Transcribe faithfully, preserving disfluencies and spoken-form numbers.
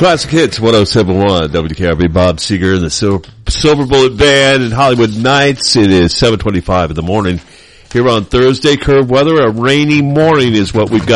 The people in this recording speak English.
Classic Hits one oh seven point one, W K R B, Bob Seger and the Silver, Silver Bullet Band in Hollywood Nights. It is seven twenty-five in the morning here on Thursday. Curve weather, a rainy morning is what we've got.